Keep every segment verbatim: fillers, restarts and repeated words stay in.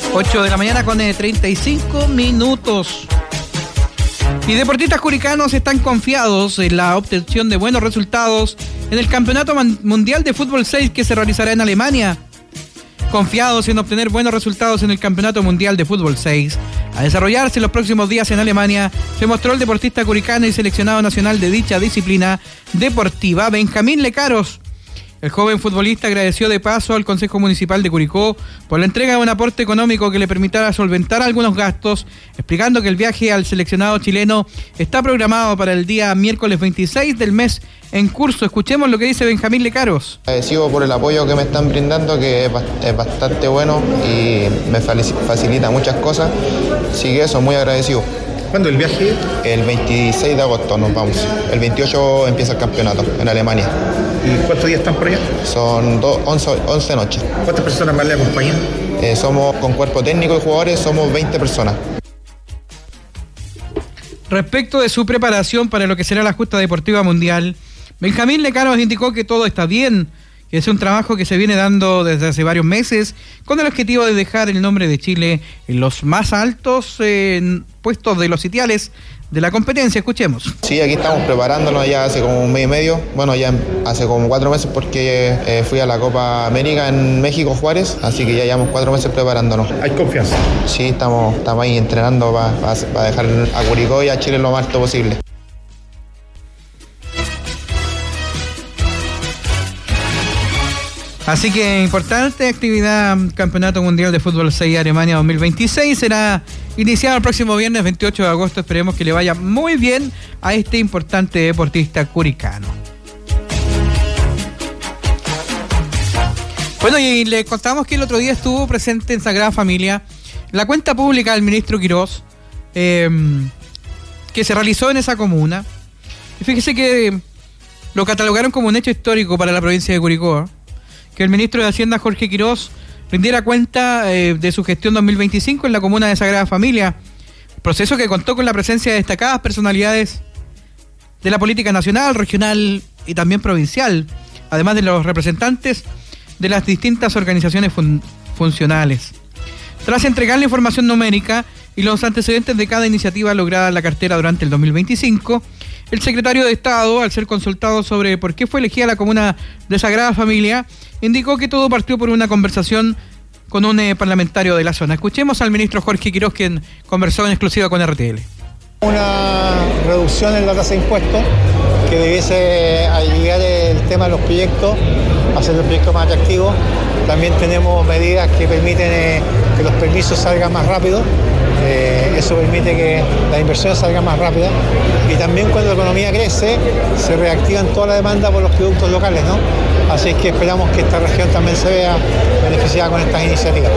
ocho de la mañana con eh, treinta y cinco minutos. Y deportistas curicanos están confiados en la obtención de buenos resultados en el Campeonato Mundial de Fútbol seis que se realizará en Alemania. Confiados en obtener buenos resultados en el Campeonato Mundial de Fútbol seis, a desarrollarse en los próximos días en Alemania, se mostró el deportista curicano y seleccionado nacional de dicha disciplina deportiva, Benjamín Lecaros. El joven futbolista agradeció de paso al Consejo Municipal de Curicó por la entrega de un aporte económico que le permitiera solventar algunos gastos, explicando que el viaje al seleccionado chileno está programado para el día miércoles veintiséis del mes en curso. Escuchemos lo que dice Benjamín Lecaros. Agradecido por el apoyo que me están brindando, que es bastante bueno y me facilita muchas cosas, así que eso, muy agradecido. ¿Cuándo el viaje? El veintiséis de agosto nos vamos. El veintiocho empieza el campeonato en Alemania. ¿Y cuántos días están por allá? Son once noches. ¿Cuántas personas más le acompañan? Eh, somos, con cuerpo técnico y jugadores, somos veinte personas. Respecto de su preparación para lo que será la justa deportiva mundial, Benjamín Lecaros indicó que todo está bien, que es un trabajo que se viene dando desde hace varios meses con el objetivo de dejar el nombre de Chile en los más altos eh, puestos de los sitiales de la competencia. Escuchemos. Sí, aquí estamos preparándonos ya hace como un mes y medio, bueno, ya hace como cuatro meses porque eh, fui a la Copa América en México, Juárez, así que ya llevamos cuatro meses preparándonos. ¿Hay confianza? Sí, estamos, estamos ahí entrenando para pa, pa dejar a Curicó y a Chile lo más alto posible. Así que importante actividad, Campeonato Mundial de Fútbol seis Alemania dos mil veintiséis, será iniciado el próximo viernes veintiocho de agosto. Esperemos que le vaya muy bien a este importante deportista curicano. Bueno, y le contamos que el otro día estuvo presente en Sagrada Familia la cuenta pública del ministro Quirós, eh, que se realizó en esa comuna. Y fíjese que lo catalogaron como un hecho histórico para la provincia de Curicó, ¿eh? Que el ministro de Hacienda, Jorge Quirós, rindiera cuenta eh, de su gestión dos mil veinticinco en la comuna de Sagrada Familia, proceso que contó con la presencia de destacadas personalidades de la política nacional, regional y también provincial, además de los representantes de las distintas organizaciones fun- funcionales. Tras entregar la información numérica y los antecedentes de cada iniciativa lograda en la cartera durante el dos mil veinticinco, el secretario de Estado, al ser consultado sobre por qué fue elegida la comuna de Sagrada Familia, indicó que todo partió por una conversación con un eh, parlamentario de la zona. Escuchemos al ministro Jorge Quirós, quien conversó en exclusiva con R T L. Una reducción en la tasa de impuestos que debiese aliviar el tema de los proyectos, hacer los proyectos más atractivos. También tenemos medidas que permiten eh, que los permisos salgan más rápido. Eh, eso permite que las inversiones salgan más rápidas. Y también cuando la economía crece, se reactivan toda la demanda por los productos locales, ¿no? Así que esperamos que esta región también se vea beneficiada con estas iniciativas.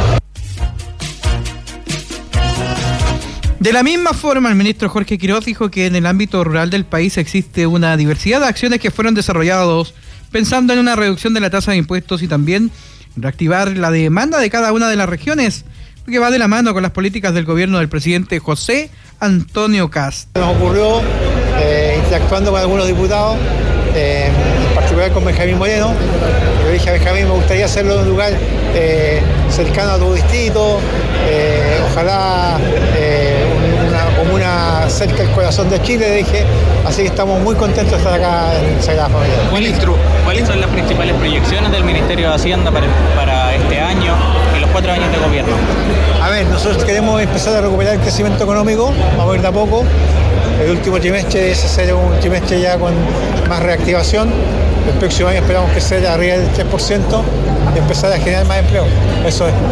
De la misma forma, el ministro Jorge Quirós dijo que en el ámbito rural del país existe una diversidad de acciones que fueron desarrolladas pensando en una reducción de la tasa de impuestos y también reactivar la demanda de cada una de las regiones, que va de la mano con las políticas del gobierno del presidente José Antonio Kast. Nos ocurrió eh, interactuando con algunos diputados, eh, en particular con Benjamín Moreno. Yo dije a Benjamín, me gustaría hacerlo en un lugar eh, cercano a tu distrito, eh, ojalá eh, una comuna cerca del corazón de Chile, dije, así que estamos muy contentos de estar acá en Sagrada Familia. ¿Cuáles, ¿Cuáles son las principales proyecciones del Ministerio de Hacienda para, para este año y los cuatro años de gobierno? A ver, nosotros queremos empezar a recuperar el crecimiento económico, vamos a ir de a poco. El último trimestre es ser un trimestre ya con más reactivación. El próximo año esperamos crecer arriba del tres por ciento y empezar a generar más empleo. Eso es.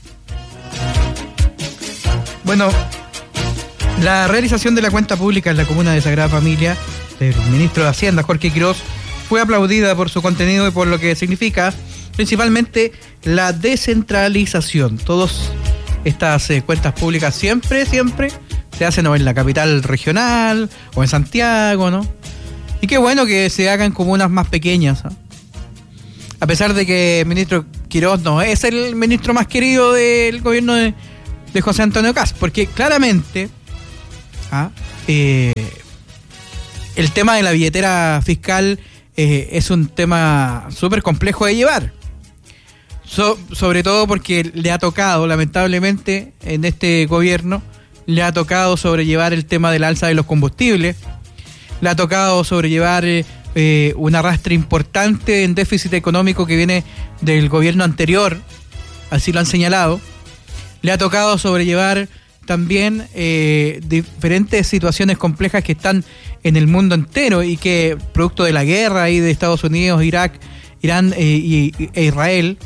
Bueno, la realización de la cuenta pública en la comuna de Sagrada Familia del ministro de Hacienda, Jorge Quirós, fue aplaudida por su contenido y por lo que significa principalmente la descentralización. Todas estas eh, cuentas públicas siempre, siempre se hacen o en la capital regional o en Santiago, ¿no? Y qué bueno que se hagan comunas más pequeñas, ¿eh? A pesar de que el ministro Quirós no es el ministro más querido del gobierno de, de José Antonio Kast, porque claramente ¿ah? eh, el tema de la billetera fiscal eh, es un tema súper complejo de llevar. So, sobre todo porque le ha tocado, lamentablemente, en este gobierno, le ha tocado sobrellevar el tema del alza de los combustibles, le ha tocado sobrellevar eh, eh, un arrastre importante en déficit económico que viene del gobierno anterior, así lo han señalado, le ha tocado sobrellevar también eh, diferentes situaciones complejas que están en el mundo entero y que, producto de la guerra ahí de Estados Unidos, Irak, Irán eh, y, e Israel,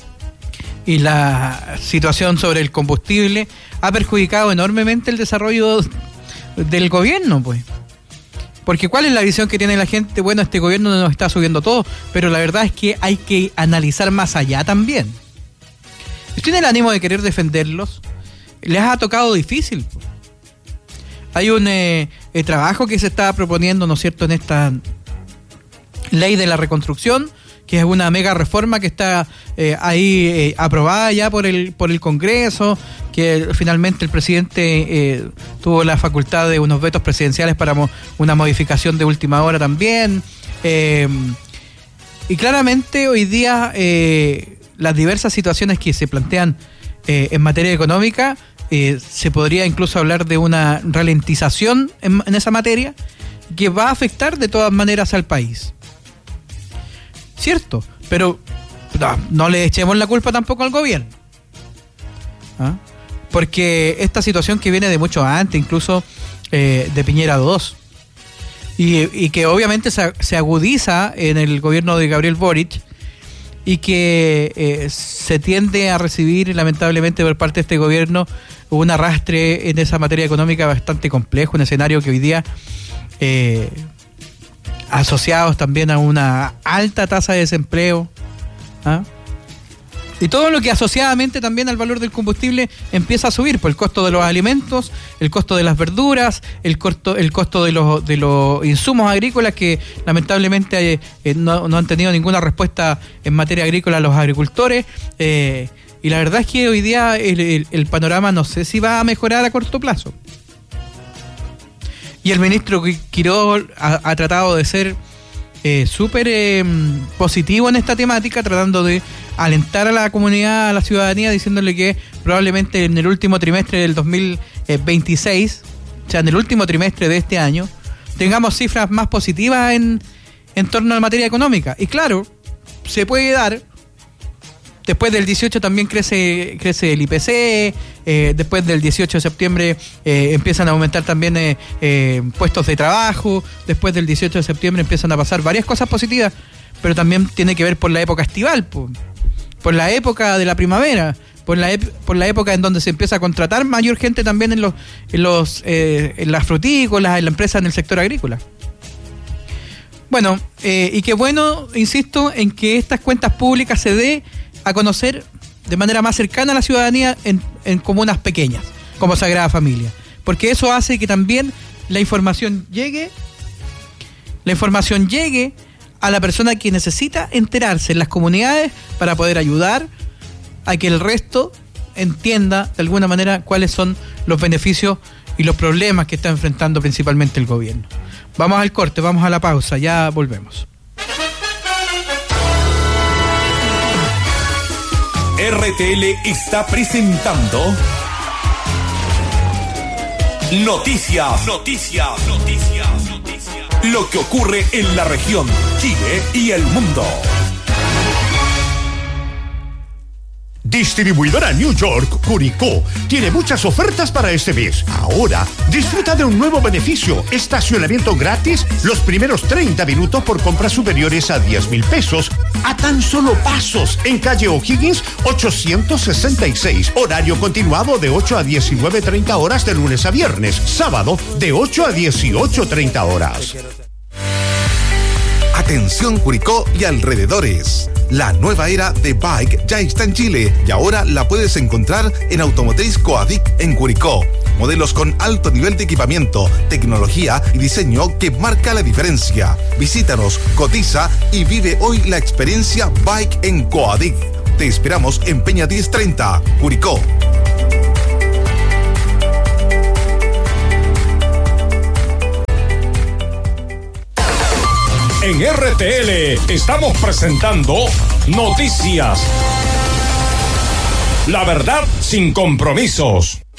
y la situación sobre el combustible ha perjudicado enormemente el desarrollo del gobierno, pues. Porque ¿cuál es la visión que tiene la gente? Bueno, este gobierno nos está subiendo todo, pero la verdad es que hay que analizar más allá también. Si tiene el ánimo de querer defenderlos, les ha tocado difícil, pues. Hay un eh, eh, trabajo que se está proponiendo, ¿no es cierto?, en esta ley de la reconstrucción, que es una mega reforma que está eh, ahí eh, aprobada ya por el por el Congreso, que finalmente el presidente eh, tuvo la facultad de unos vetos presidenciales para mo- una modificación de última hora también. Eh, y claramente hoy día eh, las diversas situaciones que se plantean eh, en materia económica, eh, se podría incluso hablar de una ralentización en, en esa materia que va a afectar de todas maneras al país. Cierto, pero no, no le echemos la culpa tampoco al gobierno, ¿ah? Porque esta situación que viene de mucho antes, incluso eh, de Piñera dos, y, y que obviamente se, se agudiza en el gobierno de Gabriel Boric, y que eh, se tiende a recibir lamentablemente por parte de este gobierno un arrastre en esa materia económica bastante complejo, un escenario que hoy día... Eh, asociados también a una alta tasa de desempleo, ¿ah? Y todo lo que asociadamente también al valor del combustible empieza a subir, por el costo de los alimentos, el costo de las verduras, el costo, el costo de los de los insumos agrícolas que lamentablemente eh, no, no han tenido ninguna respuesta en materia agrícola a los agricultores, eh, y la verdad es que hoy día el, el, el panorama no sé si va a mejorar a corto plazo. Y el ministro Quiroz ha, ha tratado de ser eh, súper eh, positivo en esta temática, tratando de alentar a la comunidad, a la ciudadanía, diciéndole que probablemente en el último trimestre del dos mil veintiséis, o sea, en el último trimestre de este año, tengamos cifras más positivas en, en torno a la materia económica. Y claro, se puede dar. Después del dieciocho también crece crece el I P C, eh, después del dieciocho de septiembre eh, empiezan a aumentar también eh, eh, puestos de trabajo, después del dieciocho de septiembre empiezan a pasar varias cosas positivas, pero también tiene que ver por la época estival, por, por la época de la primavera, por la, ep- por la época en donde se empieza a contratar mayor gente también en los en los eh, en las frutícolas, en la empresa, en el sector agrícola. Bueno, eh, y qué bueno, insisto, en que estas cuentas públicas se dé a conocer de manera más cercana a la ciudadanía en, en comunas pequeñas, como Sagrada Familia, porque eso hace que también la información llegue, la información llegue a la persona que necesita enterarse en las comunidades para poder ayudar a que el resto entienda de alguna manera cuáles son los beneficios y los problemas que está enfrentando principalmente el gobierno. Vamos al corte, vamos a la pausa, ya volvemos. R T L está presentando Noticias, Noticias, Noticias, Noticias. Lo que ocurre en la región, Chile y el mundo. Distribuidora New York, Curicó, tiene muchas ofertas para este mes. Ahora, disfruta de un nuevo beneficio, estacionamiento gratis los primeros treinta minutos por compras superiores a diez mil pesos, a tan solo pasos, en calle O'Higgins ochocientos sesenta y seis, horario continuado de ocho a diecinueve treinta horas de lunes a viernes, sábado de ocho a dieciocho treinta horas. Atención Curicó y alrededores. La nueva era de bike ya está en Chile y ahora la puedes encontrar en Automotriz Coadic en Curicó. Modelos con alto nivel de equipamiento, tecnología y diseño que marca la diferencia. Visítanos, cotiza y vive hoy la experiencia Bike en Coadic. Te esperamos en Peña diez treinta, Curicó. En R T L estamos presentando Noticias. La verdad sin compromisos.